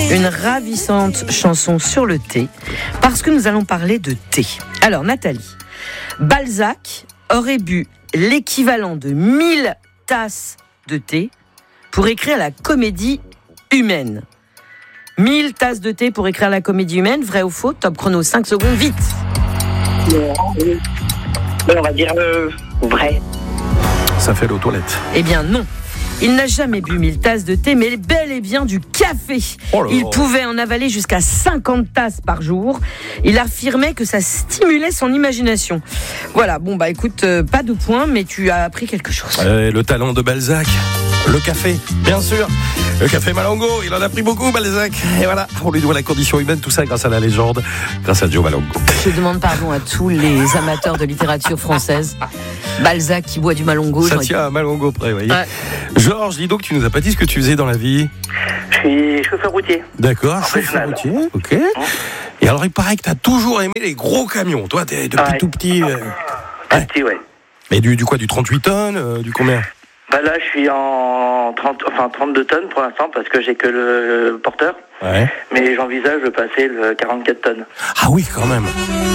Une ravissante chanson sur le thé, parce que nous allons parler de thé. Alors Nathalie, Balzac aurait bu l'équivalent de 1000 tasses de thé pour écrire la comédie humaine. 1000 tasses de thé pour écrire la comédie humaine, vrai ou faux? Top chrono, 5 secondes, vite. On va dire vrai. Ça fait l'eau toilette. Eh bien non. Il n'a jamais bu 1000 tasses de thé, mais bel et bien du café. Il pouvait en avaler jusqu'à 50 tasses par jour. Il affirmait que ça stimulait son imagination. Voilà, bon bah écoute, pas de points, mais tu as appris quelque chose. Le talent de Balzac, le café, bien sûr. Le café Malongo, il en a pris beaucoup, Balzac. Et voilà, on lui doit la condition humaine, tout ça grâce à la légende, grâce à Joe Malongo. Je demande pardon à tous les amateurs de littérature française. Balzac qui boit du Malongo. Ça tient à Malongo près, vous voyez. Ouais. Georges, dis donc, tu nous as pas dit ce que tu faisais dans la vie? Je suis chauffeur routier. D'accord, chauffeur routier, ok. Et alors, il paraît que tu as toujours aimé les gros camions. Toi, t'es depuis tout petit. Petit, ouais. Mais du quoi? Du 38 tonnes? Du combien? Bah là, je suis en 32 tonnes pour l'instant parce que j'ai que le porteur. Ouais. Mais j'envisage de passer le 44 tonnes. Ah oui, quand même.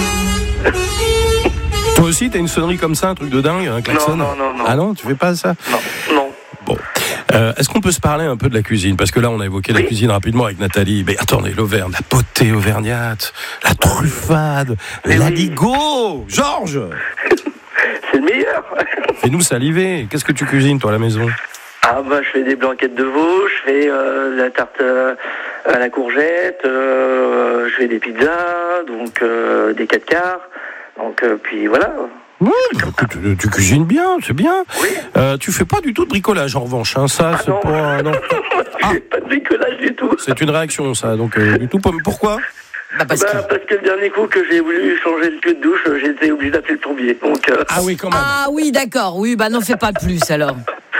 Toi aussi, t'as une sonnerie comme ça, un truc de dingue, un klaxon? Non. Ah non, tu fais pas ça? Non. Bon. Est-ce qu'on peut se parler un peu de la cuisine? Parce que là, on a évoqué la cuisine rapidement avec Nathalie. Mais attendez, l'Auvergne, la potée auvergnate, la truffade, l'aligot. Georges! C'est le meilleur. Fais-nous saliver. Qu'est-ce que tu cuisines, toi, à la maison? Ah bah, je fais des blanquettes de veau, je fais la tarte à la courgette, je fais des pizzas, donc des 4 quarts. Donc, puis voilà. Oui, tu cuisines bien, c'est bien. Oui. Tu fais pas du tout de bricolage, en revanche. Hein, ça, c'est non. pas... Non. Je fais pas de bricolage du tout. C'est une réaction, ça. Donc, du tout. Pourquoi? Parce que le dernier coup que j'ai voulu changer le tuyau de douche, j'ai été obligé d'appeler le plombier. Donc, Ah oui, quand même. Ah oui, d'accord. Oui, bah n'en fais pas de plus, alors.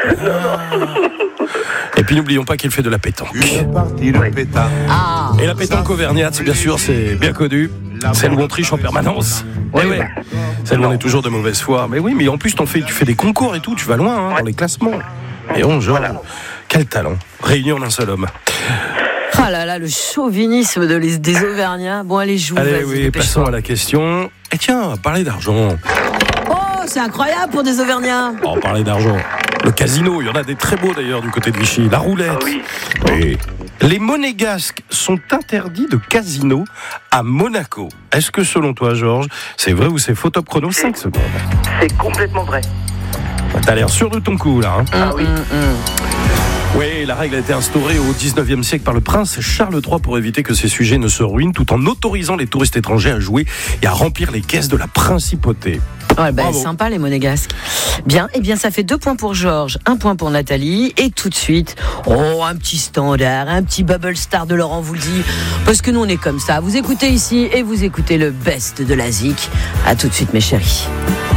Et puis n'oublions pas qu'il fait de la pétanque. Ah. Et la pétanque auvergnate, c'est bien sûr, c'est bien connu. Celle où on triche en permanence. Oui. Celle où on est toujours de mauvaise foi. Mais oui, mais en plus tu fais des concours et tout, tu vas loin dans les classements. Et quel talent. Réunion d'un seul homme. Ah là là, le chauvinisme des Auvergnats. Bon, allez, joue. Allez, oui, passons à la question. Et tiens, on va parler d'argent. Oh, c'est incroyable pour des Auvergnats. On va parler d'argent. Le casino, il y en a des très beaux d'ailleurs du côté de Vichy. La roulette. Ah oui. Et les monégasques sont interdits de casino à Monaco. Est-ce que selon toi, Georges, c'est vrai ou c'est faux? Top chrono, 5 secondes. C'est complètement vrai. T'as l'air sûr de ton coup là. Ah oui. Oui, la règle a été instaurée au 19e siècle par le prince Charles III pour éviter que ces sujets ne se ruinent tout en autorisant les touristes étrangers à jouer et à remplir les caisses de la principauté. Ouais, sympa les monégasques. Bien, ça fait 2 points pour Georges, 1 point pour Nathalie. Et tout de suite, un petit standard, un petit bubble star de Laurent Voulzy. Parce que nous on est comme ça. Vous écoutez ici et vous écoutez le best de la zik. À tout de suite mes chéris.